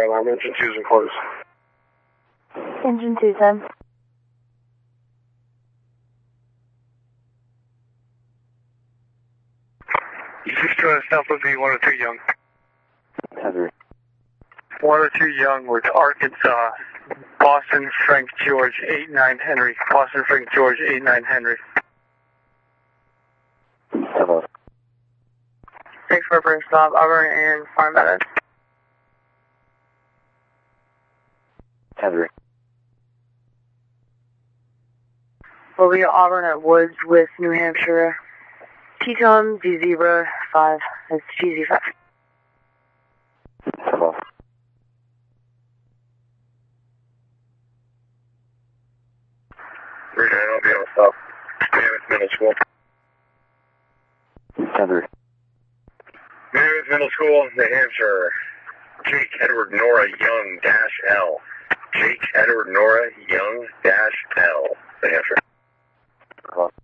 fire alarm. Engine 2's in quarters. Engine 2, 10. You just trying to stop with me 102 Young. Heather. 102 Young with Arkansas. Boston Frank George 89 Henry. Boston Frank George 89 Henry. Hello. Thanks for bring stop. Auburn and Farm Meadows. Heather. We'll be at Auburn at Woods with New Hampshire. T-Tom, D-Zebra, 5. It's GZ5. Hello. Reader, I'll be able to stop. Mammoth Middle School. Heather. Mammoth Middle School, New Hampshire. Jake Edward Nora Young dash L. Jake Edward Nora Young dash L. New Hampshire. Hello.